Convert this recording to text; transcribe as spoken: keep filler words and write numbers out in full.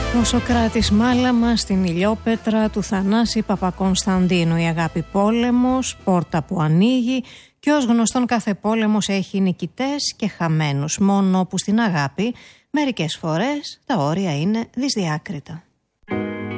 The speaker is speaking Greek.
Ο Σωκράτης Μάλαμα στην Ηλιόπετρα του Θανάση Παπακονσταντίνου. Η αγάπη πόλεμος, πόρτα που ανοίγει, και ως γνωστόν κάθε πόλεμος έχει νικητές και χαμένους. Μόνο που στην αγάπη μερικές φορές τα όρια είναι δυσδιάκριτα.